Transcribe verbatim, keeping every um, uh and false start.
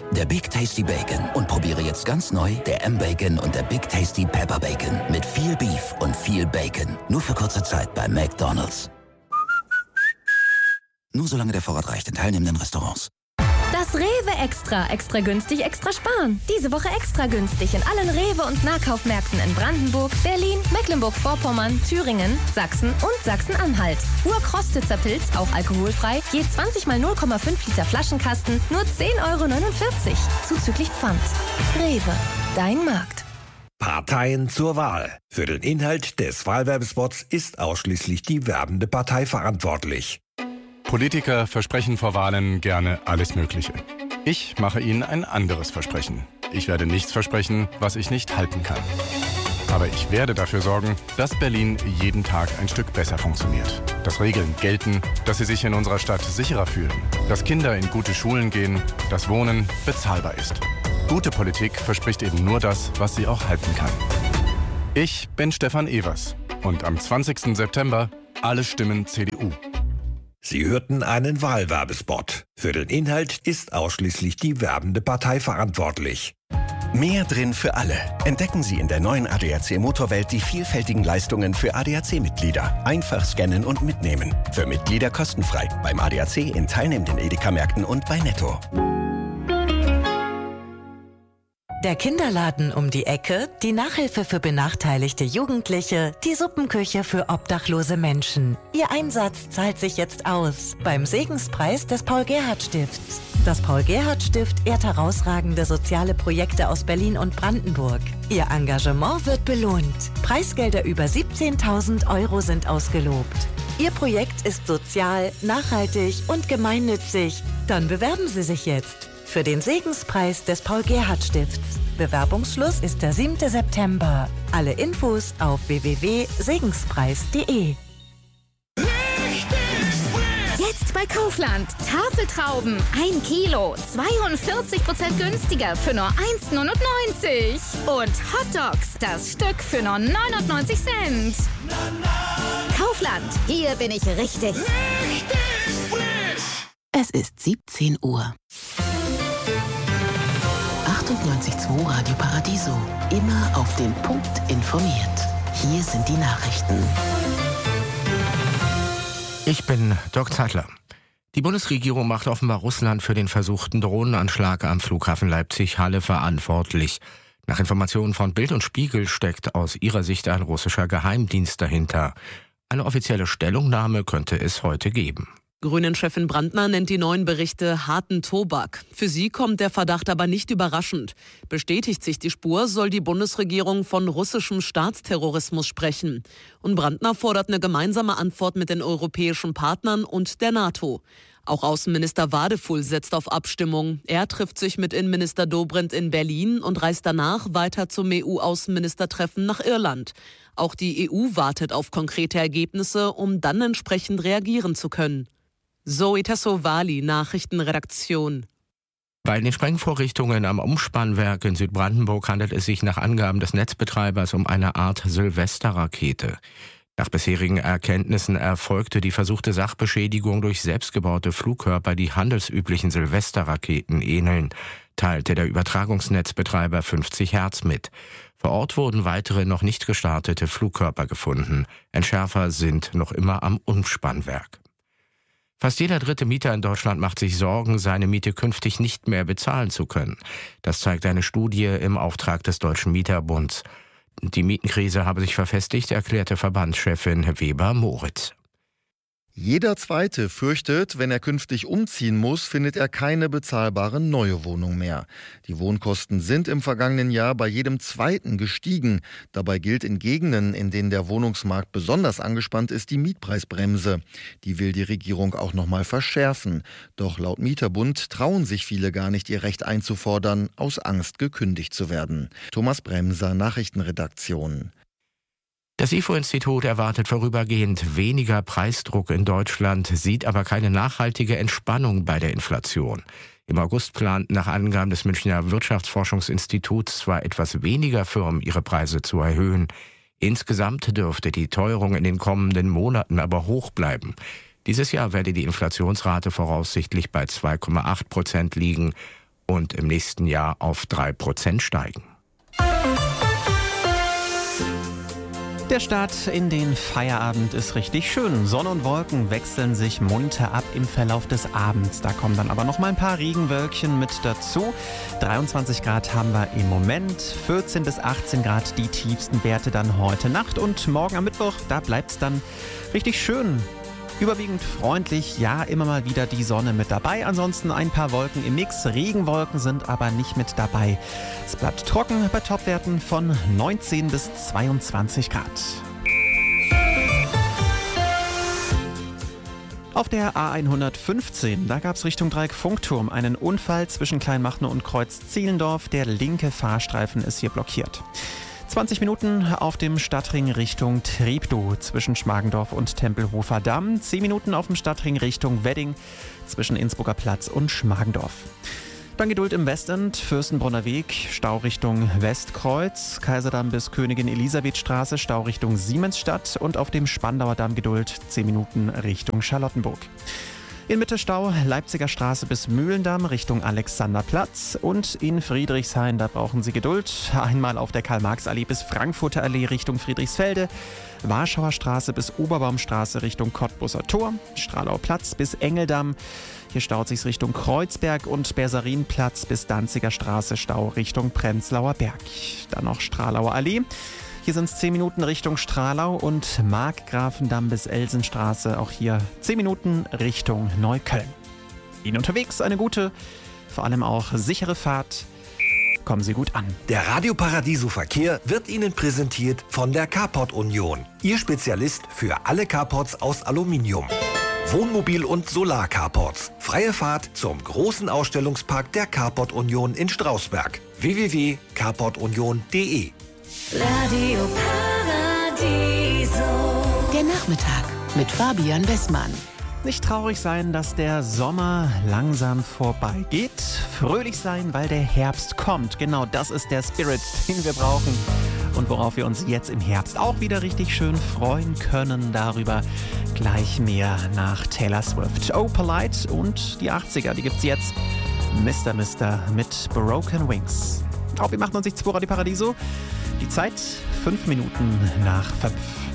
endlich der Big Tasty Bacon und probiere jetzt ganz neu der M-Bacon und der Big Tasty Pepper Bacon mit viel Beef und viel Bacon. Nur für kurze Zeit bei McDonald's. Nur solange der Vorrat reicht in teilnehmenden Restaurants. Das Rewe Extra. Extra günstig, extra sparen. Diese Woche extra günstig in allen Rewe- und Nahkaufmärkten in Brandenburg, Berlin, Mecklenburg-Vorpommern, Thüringen, Sachsen und Sachsen-Anhalt. Urkrostitzer Pilz, auch alkoholfrei, je zwanzig mal null Komma fünf Liter Flaschenkasten, nur zehn Euro neunundvierzig. Zuzüglich Pfand. Rewe, dein Markt. Parteien zur Wahl. Für den Inhalt des Wahlwerbespots ist ausschließlich die werbende Partei verantwortlich. Politiker versprechen vor Wahlen gerne alles Mögliche. Ich mache Ihnen ein anderes Versprechen. Ich werde nichts versprechen, was ich nicht halten kann. Aber ich werde dafür sorgen, dass Berlin jeden Tag ein Stück besser funktioniert. Dass Regeln gelten, dass Sie sich in unserer Stadt sicherer fühlen. Dass Kinder in gute Schulen gehen, dass Wohnen bezahlbar ist. Gute Politik verspricht eben nur das, was sie auch halten kann. Ich bin Stefan Evers und am zwanzigsten September alle Stimmen C D U. Sie hörten einen Wahlwerbespot. Für den Inhalt ist ausschließlich die werbende Partei verantwortlich. Mehr drin für alle. Entdecken Sie in der neuen A D A C Motorwelt die vielfältigen Leistungen für A D A C-Mitglieder. Einfach scannen und mitnehmen. Für Mitglieder kostenfrei. Beim A D A C in teilnehmenden Edeka-Märkten und bei Netto. Der Kinderladen um die Ecke, die Nachhilfe für benachteiligte Jugendliche, die Suppenküche für obdachlose Menschen. Ihr Einsatz zahlt sich jetzt aus beim Segenspreis des Paul-Gerhardt-Stifts. Das Paul-Gerhardt-Stift ehrt herausragende soziale Projekte aus Berlin und Brandenburg. Ihr Engagement wird belohnt. Preisgelder über siebzehntausend Euro sind ausgelobt. Ihr Projekt ist sozial, nachhaltig und gemeinnützig. Dann bewerben Sie sich jetzt für den Segenspreis des Paul-Gerhardt-Stifts. Bewerbungsschluss ist der siebte September. Alle Infos auf w w w punkt segenspreis punkt de. Jetzt bei Kaufland. Tafeltrauben, ein Kilo, zweiundvierzig Prozent günstiger für nur eins Komma neunundneunzig. Und Hotdogs, das Stück für nur neunundneunzig Cent. Kaufland, hier bin ich richtig. Richtig frisch. Es ist siebzehn Uhr. achtundneunzig Komma zwei Radio Paradiso. Immer auf den Punkt informiert. Hier sind die Nachrichten. Ich bin Dirk Zeitler. Die Bundesregierung macht offenbar Russland für den versuchten Drohnenanschlag am Flughafen Leipzig-Halle verantwortlich. Nach Informationen von Bild und Spiegel steckt aus ihrer Sicht ein russischer Geheimdienst dahinter. Eine offizielle Stellungnahme könnte es heute geben. Grünen-Chefin Brandner nennt die neuen Berichte harten Tobak. Für sie kommt der Verdacht aber nicht überraschend. Bestätigt sich die Spur, soll die Bundesregierung von russischem Staatsterrorismus sprechen. Und Brandner fordert eine gemeinsame Antwort mit den europäischen Partnern und der NATO. Auch Außenminister Wadefull setzt auf Abstimmung. Er trifft sich mit Innenminister Dobrindt in Berlin und reist danach weiter zum E U-Außenministertreffen nach Irland. Auch die E U wartet auf konkrete Ergebnisse, um dann entsprechend reagieren zu können. Zoe Tassovali, Nachrichtenredaktion. Bei den Sprengvorrichtungen am Umspannwerk in Südbrandenburg handelt es sich nach Angaben des Netzbetreibers um eine Art Silvesterrakete. Nach bisherigen Erkenntnissen erfolgte die versuchte Sachbeschädigung durch selbstgebaute Flugkörper, die handelsüblichen Silvesterraketen ähneln, teilte der Übertragungsnetzbetreiber fünfzig Hertz mit. Vor Ort wurden weitere noch nicht gestartete Flugkörper gefunden. Entschärfer sind noch immer am Umspannwerk. Fast jeder dritte Mieter in Deutschland macht sich Sorgen, seine Miete künftig nicht mehr bezahlen zu können. Das zeigt eine Studie im Auftrag des Deutschen Mieterbunds. Die Mietenkrise habe sich verfestigt, erklärte Verbandschefin Weber-Moritz. Jeder Zweite fürchtet, wenn er künftig umziehen muss, findet er keine bezahlbare neue Wohnung mehr. Die Wohnkosten sind im vergangenen Jahr bei jedem Zweiten gestiegen. Dabei gilt in Gegenden, in denen der Wohnungsmarkt besonders angespannt ist, die Mietpreisbremse. Die will die Regierung auch noch mal verschärfen. Doch laut Mieterbund trauen sich viele gar nicht, ihr Recht einzufordern, aus Angst gekündigt zu werden. Thomas Bremser, Nachrichtenredaktion. Das I F O-Institut erwartet vorübergehend weniger Preisdruck in Deutschland, sieht aber keine nachhaltige Entspannung bei der Inflation. Im August planten nach Angaben des Münchner Wirtschaftsforschungsinstituts zwar etwas weniger Firmen ihre Preise zu erhöhen. Insgesamt dürfte die Teuerung in den kommenden Monaten aber hoch bleiben. Dieses Jahr werde die Inflationsrate voraussichtlich bei zwei Komma acht Prozent liegen und im nächsten Jahr auf drei Prozent steigen. Der Start in den Feierabend ist richtig schön. Sonne und Wolken wechseln sich munter ab im Verlauf des Abends. Da kommen dann aber noch mal ein paar Regenwölkchen mit dazu. dreiundzwanzig Grad haben wir im Moment, vierzehn bis achtzehn Grad die tiefsten Werte dann heute Nacht. Und morgen am Mittwoch, da bleibt es dann richtig schön. Überwiegend freundlich, ja, immer mal wieder die Sonne mit dabei. Ansonsten ein paar Wolken im Mix. Regenwolken sind aber nicht mit dabei. Es bleibt trocken bei Topwerten von neunzehn bis zweiundzwanzig Grad. Auf der A hundertfünfzehn, da gab es Richtung Dreieck-Funkturm einen Unfall zwischen Kleinmachnow und Kreuz-Zehlendorf. Der linke Fahrstreifen ist hier blockiert. zwanzig Minuten auf dem Stadtring Richtung Treptow zwischen Schmargendorf und Tempelhofer Damm. zehn Minuten auf dem Stadtring Richtung Wedding zwischen Innsbrucker Platz und Schmargendorf. Dann Geduld im Westend, Fürstenbrunner Weg, Stau Richtung Westkreuz, Kaiserdamm bis Königin Elisabeth Straße, Stau Richtung Siemensstadt und auf dem Spandauer Damm Geduld zehn Minuten Richtung Charlottenburg. In Mitte Stau, Leipziger Straße bis Mühlendamm Richtung Alexanderplatz und in Friedrichshain, da brauchen Sie Geduld. Einmal auf der Karl-Marx-Allee bis Frankfurter Allee Richtung Friedrichsfelde, Warschauer Straße bis Oberbaumstraße Richtung Cottbuser Tor, Stralauer Platz bis Engeldamm. Hier staut sich's Richtung Kreuzberg und Bersarinplatz bis Danziger Straße, Stau Richtung Prenzlauer Berg. Dann noch Stralauer Allee. Hier sind es zehn Minuten Richtung Stralau und Markgrafendamm bis Elsenstraße. Auch hier zehn Minuten Richtung Neukölln. Ihnen unterwegs eine gute, vor allem auch sichere Fahrt. Kommen Sie gut an. Der Radio Paradiso Verkehr wird Ihnen präsentiert von der Carport Union. Ihr Spezialist für alle Carports aus Aluminium. Wohnmobil- und Solar-Carports. Freie Fahrt zum großen Ausstellungspark der Carport Union in Strausberg. w w w punkt carport union punkt d e Radio Paradiso. Der Nachmittag mit Fabian Westmann. Nicht traurig sein, dass der Sommer langsam vorbeigeht. Fröhlich sein, weil der Herbst kommt. Genau das ist der Spirit, den wir brauchen. Und worauf wir uns jetzt im Herbst auch wieder richtig schön freuen können. Darüber gleich mehr nach Taylor Swift. Oh, Polite und die achtziger, die gibt's jetzt. Mister Mister mit Broken Wings. Auf, wir machen uns nicht zu Radio Paradiso. Die Zeit fünf Minuten nach fünf.